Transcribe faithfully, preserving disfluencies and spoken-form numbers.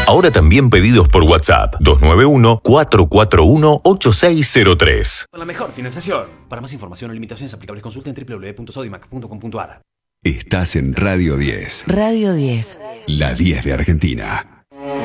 Ahora también pedidos por WhatsApp. dos nueve uno, cuatro cuatro uno, ocho seis cero tres. Con la mejor financiación. Para más información o limitaciones aplicables, consulta en doble u doble u doble u punto sodimac punto com punto a r. Estás en Radio diez. Radio diez. La diez de Argentina.